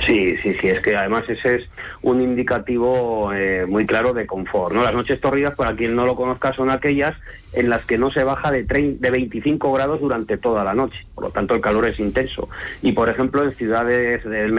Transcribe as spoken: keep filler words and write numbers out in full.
Sí, sí, sí, es que además ese es un indicativo eh, muy claro de confort, ¿no? Las noches tórridas, para quien no lo conozca, son aquellas en las que no se baja de, treinta, de veinticinco grados durante toda la noche, por lo tanto el calor es intenso. Y por ejemplo en ciudades del